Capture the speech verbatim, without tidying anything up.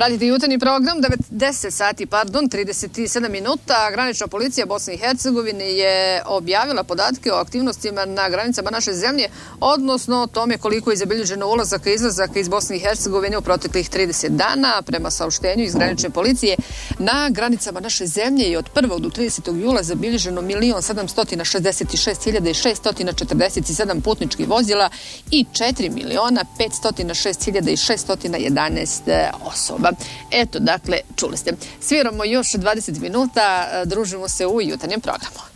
Pratite jutarnji program, deset sati, pardon, trideset sedam minuta. Granična policija Bosne i Hercegovine je objavila podatke o aktivnostima na granicama naše zemlje, odnosno o tome koliko je zabilježeno ulazaka i izlazaka iz Bosne i Hercegovine u proteklih trideset dana. Prema saopštenju iz granične policije, na granicama naše zemlje je od prvog do tridesetog jula zabilježeno milion sedamsto šezdeset šest hiljada šeststo četrdeset sedam putničkih vozila i četiri miliona petsto šest hiljada šeststo jedanaest osoba. Eto, dakle, čuli ste. Sviramo još dvadeset minuta, družimo se u jutarnjem programu.